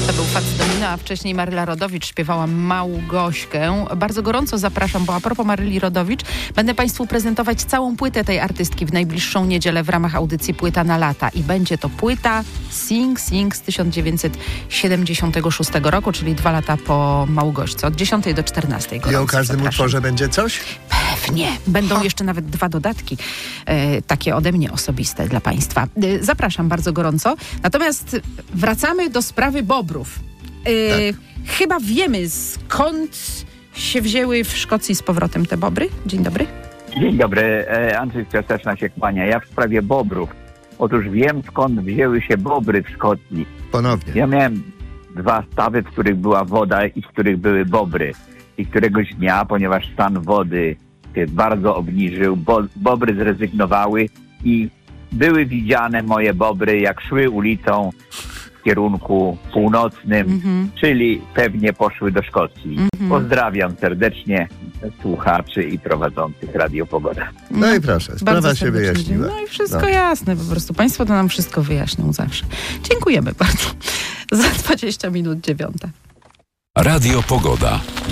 To był Fats Domino, a wcześniej Maryla Rodowicz śpiewała Małgośkę. Bardzo gorąco zapraszam, bo a propos Maryli Rodowicz, będę Państwu prezentować całą płytę tej artystki w najbliższą niedzielę w ramach audycji Płyta na lata. I będzie to płyta Sing Sing z 1976 roku, czyli 2 lata po Małgośce, od 10 do 14. I o każdym utworze będzie coś? Pewnie. Będą jeszcze nawet 2 dodatki, takie ode mnie osobiste dla Państwa. Zapraszam bardzo gorąco. Natomiast wracamy do sprawy bobrów. Chyba wiemy, skąd się wzięły w Szkocji z powrotem te bobry. Dzień dobry. Dzień dobry, Andrzej Piaseczna się kłania. Ja w sprawie bobrów. Otóż wiem, skąd wzięły się bobry w Szkocji. Ponownie. Ja miałem 2 stawy, w których była woda i w których były bobry. I któregoś dnia, ponieważ stan wody się bardzo obniżył, bobry zrezygnowały i były widziane moje bobry, jak szły ulicą w kierunku północnym, czyli pewnie poszły do Szkocji. Pozdrawiam serdecznie słuchaczy i prowadzących Radio Pogoda. No i proszę, sprawa się wyjaśniła. No i wszystko jasne po prostu. Państwo to nam wszystko wyjaśnią zawsze. Dziękujemy bardzo. Za 20 minut 9. Radio Pogoda.